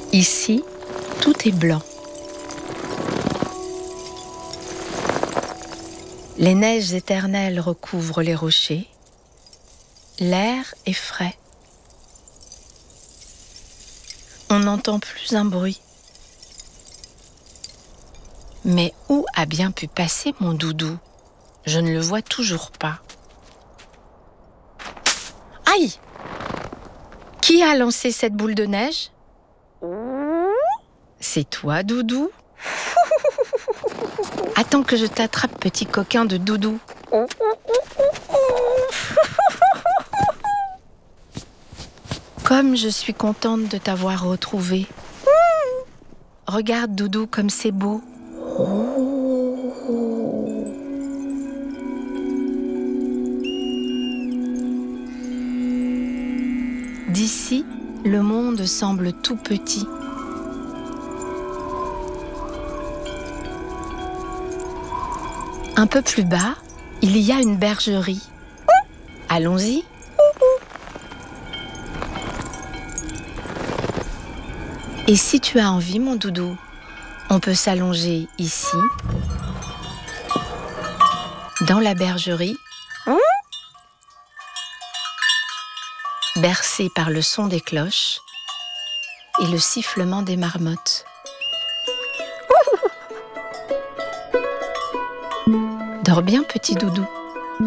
Ici, tout est blanc. Les neiges éternelles recouvrent les rochers. L'air est frais. On n'entend plus un bruit. Mais où a bien pu passer mon doudou ? Je ne le vois toujours pas. Aïe ! Qui a lancé cette boule de neige ? C'est toi, Doudou ? Attends que je t'attrape, petit coquin de Doudou. Comme je suis contente de t'avoir retrouvé. Regarde, Doudou, comme c'est beau. D'ici, le monde semble tout petit. Un peu plus bas, il y a une bergerie. Allons-y. Et si tu as envie, mon doudou, on peut s'allonger ici, dans la bergerie, bercé par le son des cloches et le sifflement des marmottes. Dors bien, petit doudou.